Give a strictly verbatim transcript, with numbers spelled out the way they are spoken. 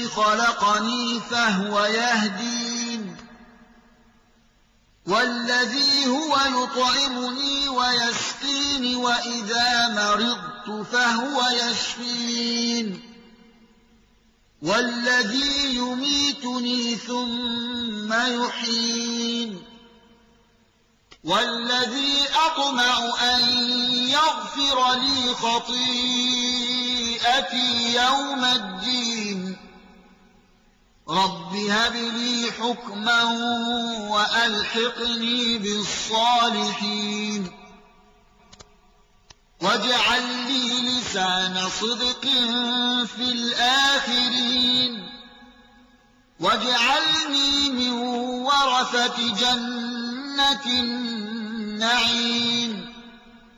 خلقني فهو يهدين والذي هو يطعمني ويسقين وإذا مرضت فهو يشفين والذي يميتني ثم يحيين والذي أطمع أن يغفر لي خطيئتي يوم الدين رب هب لي حكما وألحقني بالصالحين واجعل لي لسان صدق في الآخرين واجعلني من ورثة جنة النعيم